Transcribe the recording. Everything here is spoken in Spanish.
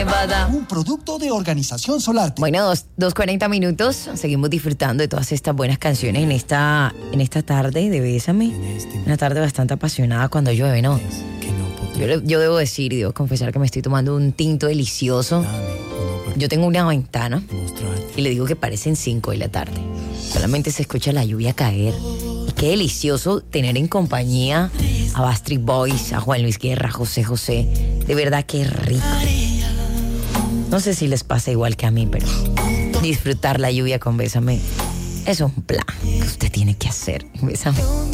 Nevada. Un producto de Organización Solarte. Bueno, 2:40 minutos. Seguimos disfrutando de todas estas buenas canciones en esta tarde de Bésame. Una tarde bastante apasionada cuando llueve, ¿no? Yo debo decir y debo confesar que me estoy tomando un tinto delicioso. Yo tengo una ventana y le digo que parecen 5 de la tarde. Solamente se escucha la lluvia caer. Y qué delicioso tener en compañía a Backstreet Boys, a Juan Luis Guerra, a José José. De verdad que rico. No sé si les pasa igual que a mí, pero disfrutar la lluvia con Bésame es un plan que usted tiene que hacer. Bésame.